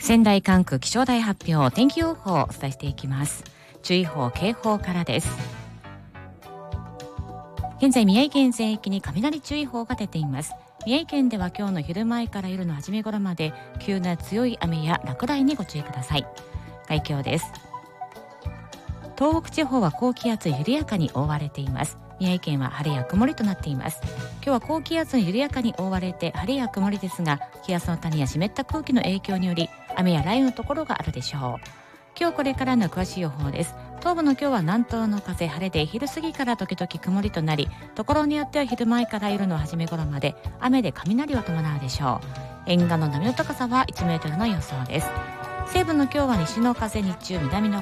仙台管区気象台発表、天気予報をお伝えしていきます。注意報警報からです。現在宮城県全域に雷注意報が出ています。宮城県では今日の昼前から夜の初め頃まで急な強い雨や落雷にご注意ください。概況です。東北地方は高気圧緩やかに覆われています。宮城県は晴れや曇りとなっています。今日は高気圧に緩やかに覆われて晴れや曇りですが、気圧の谷や湿った空気の影響により雨や雷雨のところがあるでしょう。今日これからの詳しい予報です。東部の今日は南東の風、晴れで昼過ぎから時々曇りとなり、ところによっては昼前から夜の初め頃まで雨で雷を伴うでしょう。沿岸の波の高さは1メートルの予想です。西部の今日は西の風、日中南の